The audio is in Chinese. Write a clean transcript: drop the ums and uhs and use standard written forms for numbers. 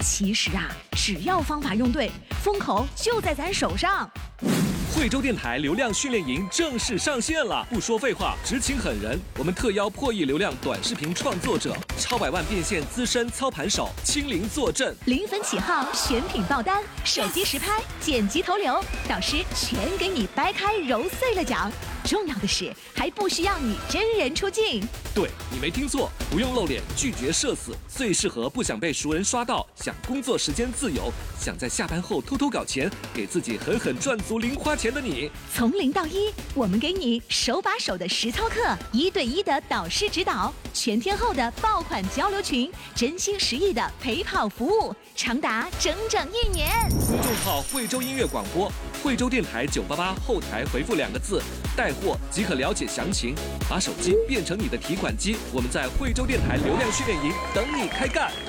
其实啊，只要方法用对，风口就在咱手上。 惠州电台流量训练营正式上线了！不说废话，只请狠人，我们特邀破亿流量短视频创作者、超百万变现资深操盘手亲临坐镇 ，0分起号，选品爆单，手机实拍，剪辑投流，导师全给你掰开揉碎了讲。重要的是，还不需要你真人出镜。 对，你没听错，不用露脸，拒绝社死，最适合不想被熟人刷到，想工作时间自由，想在下班后偷偷搞钱，给自己狠狠赚足零花钱的你。 从0到1，我们给你手把手的实操课，1对1的导师指导，全天候的爆款交流群，真心实意的陪跑服务，长达整整1年。 公众号惠州音乐广播，惠州电台988后台回复2个字带货即可了解详情，把手机变成你的提款机，我们在惠州电台流量训练营等你开干。